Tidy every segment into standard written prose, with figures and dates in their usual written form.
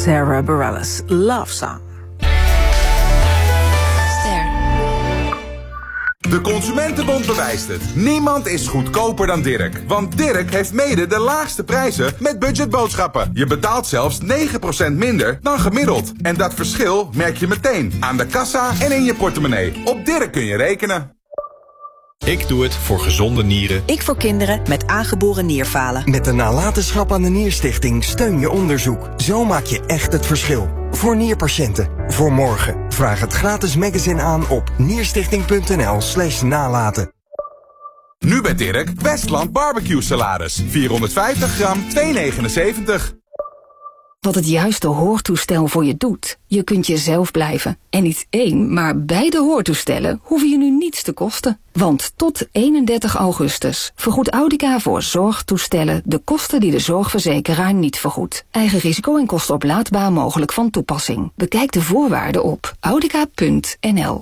Sarah Bareilles, Love Song. De Consumentenbond bewijst het. Niemand is goedkoper dan Dirk. Want Dirk heeft mede de laagste prijzen met budgetboodschappen. Je betaalt zelfs 9% minder dan gemiddeld. En dat verschil merk je meteen aan de kassa en in je portemonnee. Op Dirk kun je rekenen. Ik doe het voor gezonde nieren. Ik voor kinderen met aangeboren nierfalen. Met de nalatenschap aan de Nierstichting steun je onderzoek. Zo maak je echt het verschil. Voor nierpatiënten. Voor morgen. Vraag het gratis magazine aan op nierstichting.nl/nalaten. Nu bij Dirk, Westland barbecue salades. 450 gram, 2,79. Wat het juiste hoortoestel voor je doet. Je kunt jezelf blijven. En niet één, maar beide hoortoestellen hoeven je nu niets te kosten. Want tot 31 augustus vergoedt Audica voor zorgtoestellen de kosten die de zorgverzekeraar niet vergoedt. Eigen risico en kosten oplaadbaar mogelijk van toepassing. Bekijk de voorwaarden op audica.nl.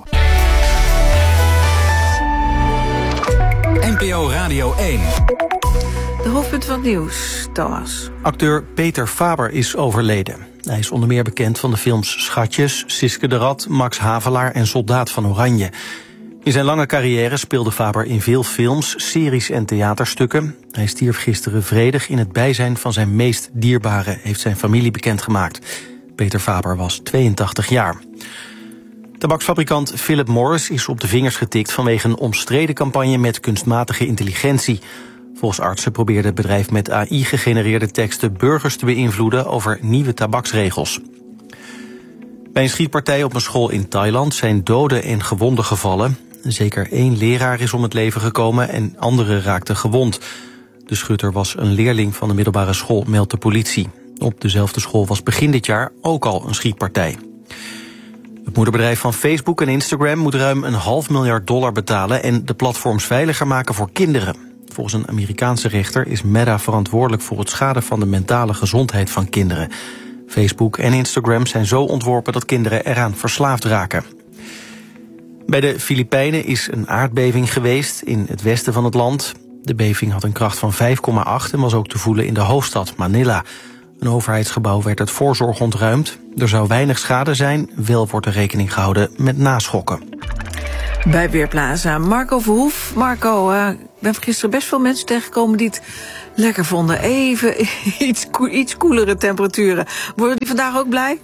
NPO Radio 1. De hoofdpunt van het nieuws, Thomas. Acteur Peter Faber is overleden. Hij is onder meer bekend van de films Schatjes, Siske de Rat, Max Havelaar en Soldaat van Oranje. In zijn lange carrière speelde Faber in veel films, series en theaterstukken. Hij stierf gisteren vredig in het bijzijn van zijn meest dierbare, heeft zijn familie bekendgemaakt. Peter Faber was 82 jaar. Tabaksfabrikant Philip Morris is op de vingers getikt vanwege een omstreden campagne met kunstmatige intelligentie. Volgens artsen probeerde het bedrijf met AI-gegenereerde teksten burgers te beïnvloeden over nieuwe tabaksregels. Bij een schietpartij op een school in Thailand zijn doden en gewonden gevallen. Zeker 1 leraar is om het leven gekomen en anderen raakten gewond. De schutter was een leerling van de middelbare school, meldt de politie. Op dezelfde school was begin dit jaar ook al een schietpartij. Het moederbedrijf van Facebook en Instagram moet ruim $500 miljoen betalen en de platforms veiliger maken voor kinderen. Volgens een Amerikaanse rechter is Meta verantwoordelijk voor het schaden van de mentale gezondheid van kinderen. Facebook en Instagram zijn zo ontworpen dat kinderen eraan verslaafd raken. Bij de Filipijnen is een aardbeving geweest in het westen van het land. De beving had een kracht van 5,8 en was ook te voelen in de hoofdstad Manila. Een overheidsgebouw werd uit voorzorg ontruimd. Er zou weinig schade zijn, wel wordt er rekening gehouden met naschokken. Bij Weerplaza, Marco Verhoef. Marco, ik ben gisteren best veel mensen tegengekomen die het lekker vonden. Even iets koelere temperaturen. Worden die vandaag ook blij?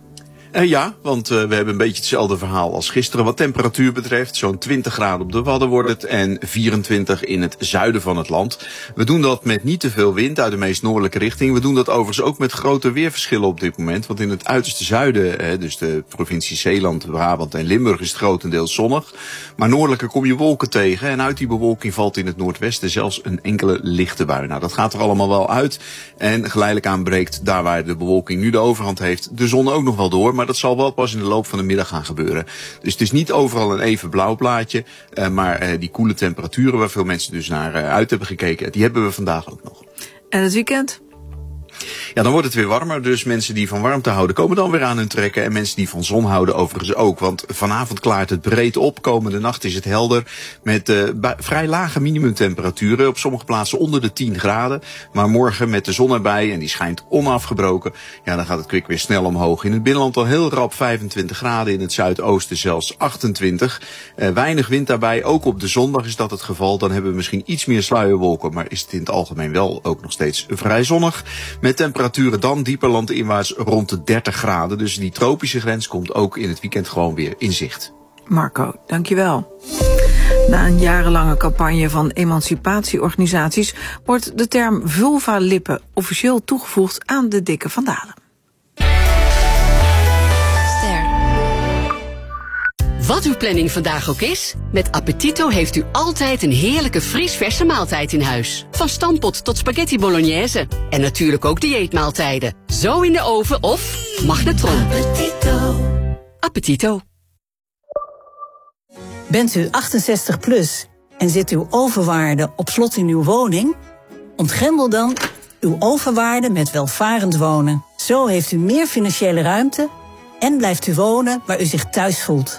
Ja, want we hebben een beetje hetzelfde verhaal als gisteren wat temperatuur betreft. Zo'n 20 graden op de Wadden wordt het en 24 in het zuiden van het land. We doen dat met niet te veel wind uit de meest noordelijke richting. We doen dat overigens ook met grote weerverschillen op dit moment. Want in het uiterste zuiden, dus de provincie Zeeland, Brabant en Limburg, is het grotendeels zonnig. Maar noordelijker kom je wolken tegen en uit die bewolking valt in het noordwesten zelfs een enkele lichte bui. Nou, dat gaat er allemaal wel uit. En geleidelijk aan breekt daar waar de bewolking nu de overhand heeft de zon ook nog wel door. Maar dat zal wel pas in de loop van de middag gaan gebeuren. Dus het is niet overal een even blauw plaatje. Maar die koele temperaturen waar veel mensen dus naar uit hebben gekeken, die hebben we vandaag ook nog. En het weekend? Ja, dan wordt het weer warmer. Dus mensen die van warmte houden komen dan weer aan hun trekken. En mensen die van zon houden overigens ook. Want vanavond klaart het breed op. Komende nacht is het helder. Met vrij lage minimumtemperaturen. Op sommige plaatsen onder de 10 graden. Maar morgen met de zon erbij. En die schijnt onafgebroken. Ja, dan gaat het kwik weer snel omhoog. In het binnenland al heel rap 25 graden. In het zuidoosten zelfs 28. Weinig wind daarbij. Ook op de zondag is dat het geval. Dan hebben we misschien iets meer sluierwolken. Maar is het in het algemeen wel ook nog steeds vrij zonnig. Met temperaturen dan dieper landinwaarts rond de 30 graden. Dus die tropische grens komt ook in het weekend gewoon weer in zicht. Marco, dankjewel. Na een jarenlange campagne van emancipatieorganisaties wordt de term vulva-lippen officieel toegevoegd aan de dikke vandalen. Wat uw planning vandaag ook is, met Appetito heeft u altijd een heerlijke vriesverse maaltijd in huis. Van stampot tot spaghetti bolognese. En natuurlijk ook dieetmaaltijden. Zo in de oven of magnetron. Appetito. Appetito. Bent u 68 plus en zit uw overwaarde op slot in uw woning? Ontgrendel dan uw overwaarde met welvarend wonen. Zo heeft u meer financiële ruimte en blijft u wonen waar u zich thuis voelt.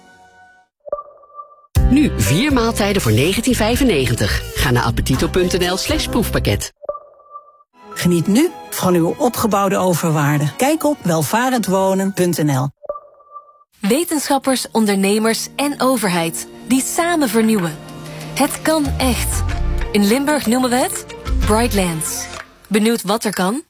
Nu 4 maaltijden voor $19,95. Ga naar appetito.nl/proefpakket. Geniet nu van uw opgebouwde overwaarde. Kijk op welvarendwonen.nl. Wetenschappers, ondernemers en overheid die samen vernieuwen. Het kan echt. In Limburg noemen we het Brightlands. Benieuwd wat er kan?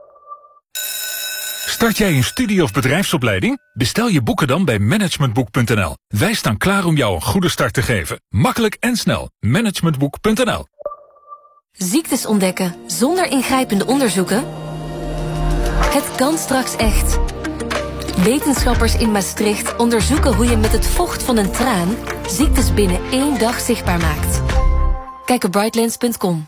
Start jij een studie- of bedrijfsopleiding? Bestel je boeken dan bij managementboek.nl. Wij staan klaar om jou een goede start te geven. Makkelijk en snel. Managementboek.nl. Ziektes ontdekken zonder ingrijpende onderzoeken? Het kan straks echt. Wetenschappers in Maastricht onderzoeken hoe je met het vocht van een traan ziektes binnen 1 dag zichtbaar maakt. Kijk op brightlands.com.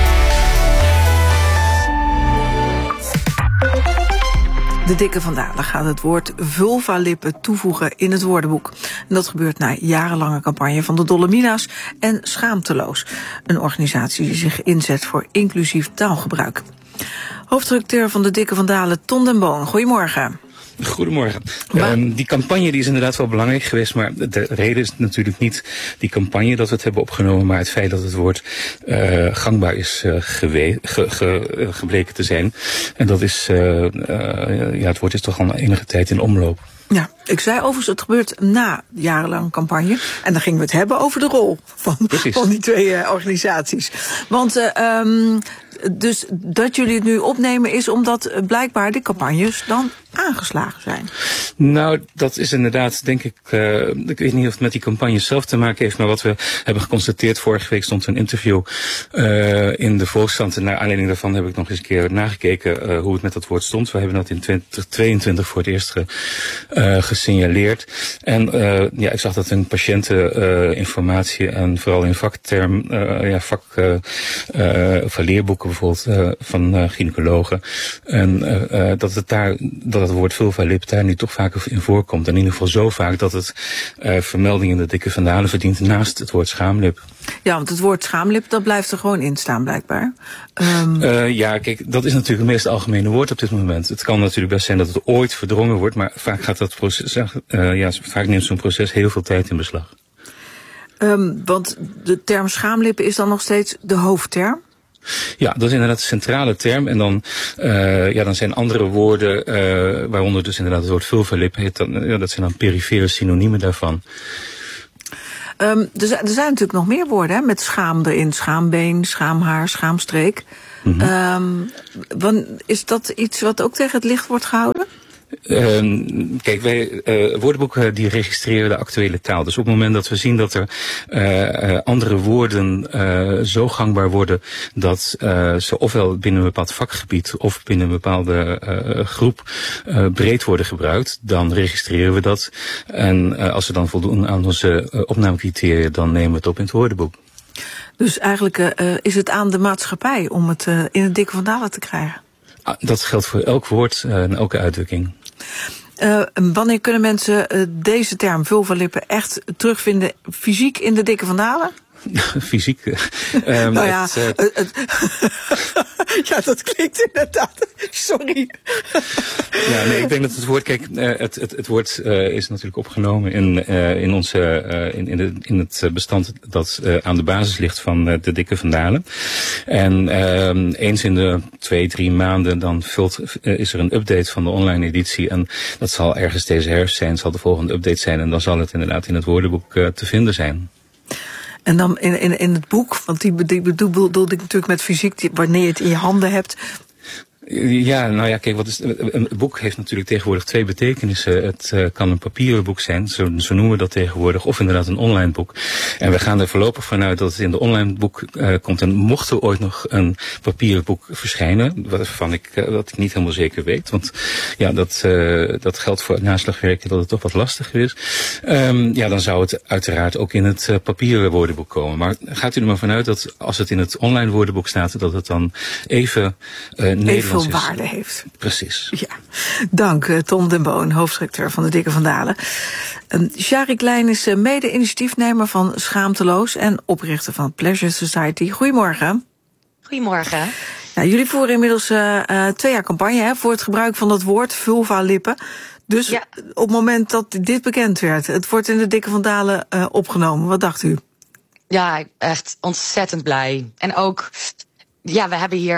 De Dikke van Dalen gaat het woord vulvalippen toevoegen in het woordenboek. En dat gebeurt na jarenlange campagne van de Dolomina's en Schaamteloos. Een organisatie die zich inzet voor inclusief taalgebruik. Hoofdredacteur van de Dikke van Dalen, Ton den Boon. Goedemorgen. Goedemorgen. Die campagne die is inderdaad wel belangrijk geweest, maar de reden is natuurlijk niet die campagne dat we het hebben opgenomen, maar het feit dat het woord gangbaar is gebleken te zijn. En dat is, het woord is toch al enige tijd in omloop. Ja, ik zei overigens, het gebeurt na jarenlang campagne. En dan gingen we het hebben over de rol van die twee organisaties. Want dus dat jullie het nu opnemen is omdat blijkbaar de campagnes dan aangeslagen zijn. Nou, dat is inderdaad, denk ik, ik weet niet of het met die campagne zelf te maken heeft, maar wat we hebben geconstateerd, vorige week stond een interview in de Volkskrant en naar aanleiding daarvan heb ik nog eens een keer nagekeken hoe het met dat woord stond. We hebben dat in 2022 voor het eerst gesignaleerd. En ik zag dat in patiënteninformatie en vooral in vakterm, of leerboeken bijvoorbeeld van gynaecologen. En dat het woord vulvalip daar nu toch vaker in voorkomt. En in ieder geval zo vaak dat het vermelding in de Dikke van Dalen verdient naast het woord schaamlip. Ja, want het woord schaamlip, dat blijft er gewoon in staan blijkbaar. Kijk, dat is natuurlijk het meest algemene woord op dit moment. Het kan natuurlijk best zijn dat het ooit verdrongen wordt, maar vaak gaat dat proces, vaak neemt zo'n proces heel veel tijd in beslag. Want de term schaamlippen is dan nog steeds de hoofdterm? Ja, dat is inderdaad de centrale term. En dan zijn andere woorden, waaronder dus inderdaad het woord vulvalip, dat zijn dan perifere synoniemen daarvan. Er zijn natuurlijk nog meer woorden, hè, met schaam erin. Schaambeen, schaamhaar, schaamstreek. Is dat iets wat ook tegen het licht wordt gehouden? Kijk, wij woordenboeken die registreren de actuele taal. Dus op het moment dat we zien dat er andere woorden zo gangbaar worden dat ze ofwel binnen een bepaald vakgebied of binnen een bepaalde groep breed worden gebruikt, dan registreren we dat. En als ze dan voldoen aan onze opnamecriteria, dan nemen we het op in het woordenboek. Dus eigenlijk is het aan de maatschappij om het in het Dikke van Dalen te krijgen? Dat geldt voor elk woord en elke uitdrukking. Wanneer kunnen mensen deze term vulvalippen echt terugvinden fysiek in de Dikke van Dalen? Fysiek? Ja, dat klinkt inderdaad. Sorry. Ja, nee, ik denk dat het woord, kijk, het woord is natuurlijk opgenomen in het bestand dat aan de basis ligt van de Dikke van Dalen. En eens in de 2-3 maanden dan is er een update van de online editie. En dat zal ergens deze herfst zijn, zal de volgende update zijn. En dan zal het inderdaad in het woordenboek te vinden zijn. En dan in het boek, want die bedoelde ik natuurlijk met fysiek, wanneer je het in je handen hebt. Ja, nou ja, kijk, een boek heeft natuurlijk tegenwoordig 2 betekenissen. Het kan een papieren boek zijn, zo noemen we dat tegenwoordig, of inderdaad een online boek. En we gaan er voorlopig vanuit dat het in de online boek komt. En mocht er ooit nog een papieren boek verschijnen, wat ik niet helemaal zeker weet, want ja, dat geldt voor naslagwerken dat het toch wat lastiger is. Dan zou het uiteraard ook in het papieren woordenboek komen. Maar gaat u er maar vanuit dat als het in het online woordenboek staat, dat het dan even Nederlands veel waarde heeft. Precies. Ja. Dank, Ton den Boon, hoofdredacteur van de Dikke van Dalen. Shari Klein is mede-initiatiefnemer van Schaamteloos en oprichter van Pleasure Society. Goedemorgen. Goedemorgen. Nou, jullie voeren inmiddels 2 jaar campagne voor het gebruik van dat woord vulvalippen. Dus op het moment dat dit bekend werd, het wordt in de Dikke van Dalen opgenomen. Wat dacht u? Ja, echt ontzettend blij. En ook, we hebben hier